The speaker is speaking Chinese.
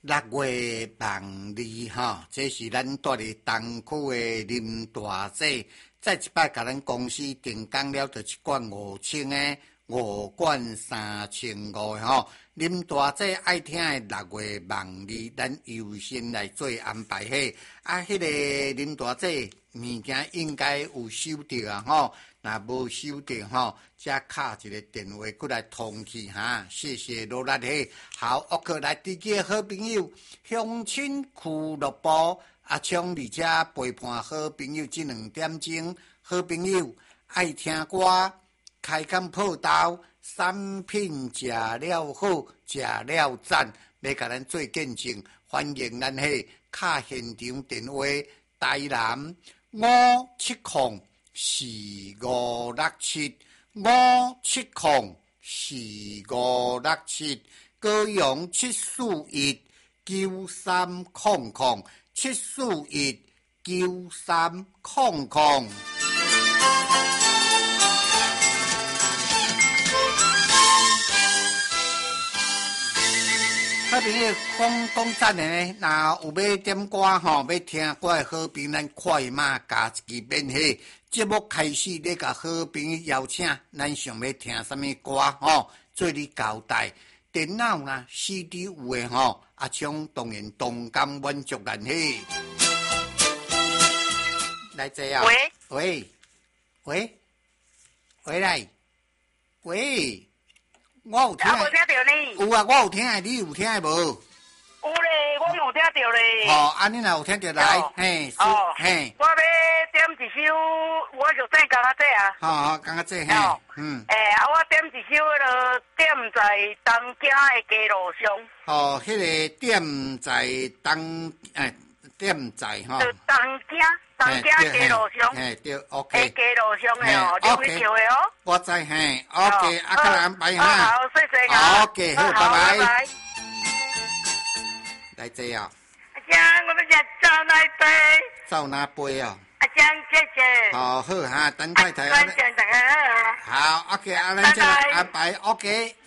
6月望里吼，这是咱住伫东区的林大姐，再一摆甲咱公司订讲了，就一罐5000的5罐3500吼。林大姐爱听的6月望里，咱优先来做安排嘿。迄个林大姐物件应该有收到啊吼，若无收到吼，则敲一个电话过来通去哈。谢谢罗拉嘿。好，我过来第几个好朋友，乡亲俱乐部阿昌伫遮陪伴好朋友这2点钟，好朋友爱听歌，开工破豆，产品食了好，食了赞，要甲咱做见证，欢迎咱嘿敲现场电话，台南5704567，5704567，高雄7419300，7419300。好朋友讲赞的呢，若有要点歌吼，要听歌的好朋友，咱快马加一支免费。节目开始，你甲好朋友邀请，咱想要听什么歌吼，做你交代。电脑呢 CD 有的吼，阿昌当然动感满足咱嘿。来这啊！喂来，喂。我有听， 无听到你？ 有啊，我有听的，你有听的无？ 有咧，我有听到咧。 哦，安尼若有听到来，嘿，嘿。 我要点一首，我就等刚刚这啊。 好，刚刚这嘿， 我点一首了，点在东京的街路上。 哦，迄个点在点在吼。 就东京街路上。 嘿，对 ，OK。 街路上的哦，两位叫的哦。 我知嘿 ，OK， 啊，甲安排哈。 好，谢谢啊。 OK， 好，拜拜。来这啊。 阿江，我们家走哪杯？ 走哪杯啊？ 阿江姐姐。 好哈，等太太。 好。 好 ，OK， 啊，咱这安排 OK。